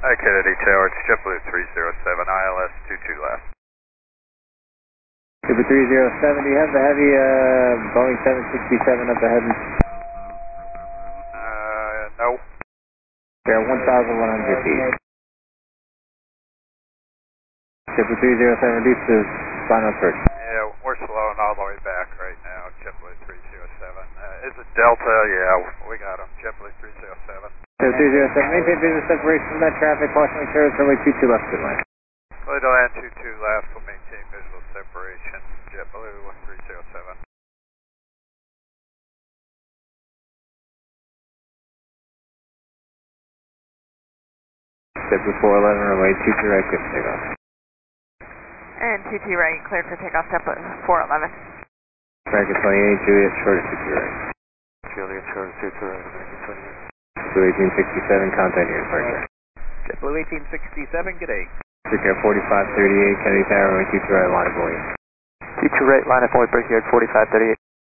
Hi, Kennedy Tower, it's JetBlue 307, ILS 22 left. JetBlue 307, do you have the heavy Boeing 767 up ahead? No. Yeah, 1,100 feet. JetBlue 307, reduce to final approach. Yeah, we're slowing all the way back right now, JetBlue 307. Is it Delta? Yeah, we got him, JetBlue 307. JetBlue 307, maintain visual separation from that traffic, caution carriers, runway 22 left, good line. Fully to land 22 left, we'll maintain visual separation, JetBlue 307. JetBlue 411, runway 22 right, good takeoff. And 22 right, cleared for takeoff, JetBlue 411. American 28, Juliet, short of 22 right. Juliet, short of 22 right, American 28. JetBlue 1867, contact your departure. JetBlue 1867, good day. Brickyard 4538, Kennedy Tower, runway 22 right, line of void. 22 right, line of void, Brickyard 4538.